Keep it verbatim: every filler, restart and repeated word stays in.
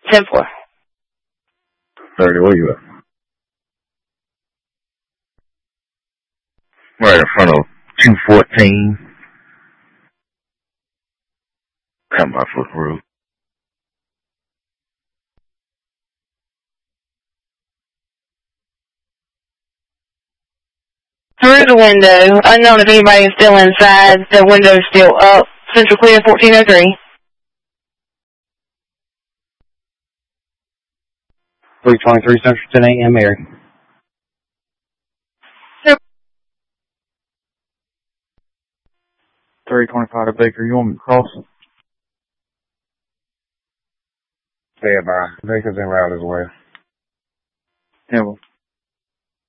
ten four. thirty, where you at? Right in front of two fourteen. Come my foot road. Through the window. Unknown if anybody is still inside. The window is still up. Central clear, fourteen oh three. three twenty-three Central, ten A M, Mary. three twenty-five to Baker, you want me to cross? Stand by. Baker's en route as well. Yeah, well.